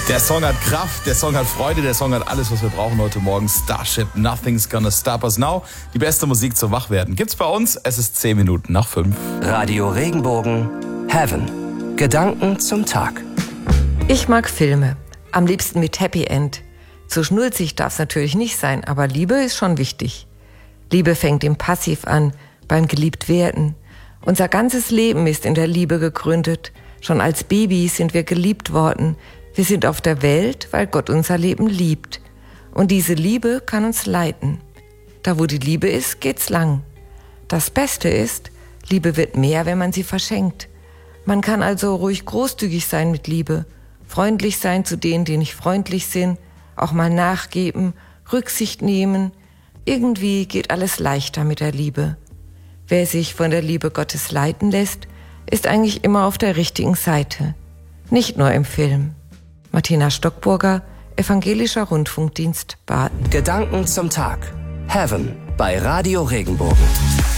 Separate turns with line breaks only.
Der Song hat Kraft, der Song hat Freude, der Song hat alles, was wir brauchen heute Morgen. Starship, Nothing's Gonna Stop Us Now. Die beste Musik zum Wachwerden gibt's bei uns. Es ist 10 Minuten nach 5.
Radio Regenbogen, Heaven. Gedanken zum Tag.
Ich mag Filme. Am liebsten mit Happy End. So schnulzig darf's natürlich nicht sein, aber Liebe ist schon wichtig. Liebe fängt im Passiv an, beim Geliebtwerden. Unser ganzes Leben ist in der Liebe gegründet. Schon als Baby sind wir geliebt worden. Wir sind auf der Welt, weil Gott unser Leben liebt. Und diese Liebe kann uns leiten. Da wo die Liebe ist, geht's lang. Das Beste ist, Liebe wird mehr, wenn man sie verschenkt. Man kann also ruhig großzügig sein mit Liebe, freundlich sein zu denen, die nicht freundlich sind, auch mal nachgeben, Rücksicht nehmen. Irgendwie geht alles leichter mit der Liebe. Wer sich von der Liebe Gottes leiten lässt, ist eigentlich immer auf der richtigen Seite. Nicht nur im Film. Martina Stockburger, Evangelischer Rundfunkdienst Baden.
Gedanken zum Tag. Heaven bei Radio Regenbogen.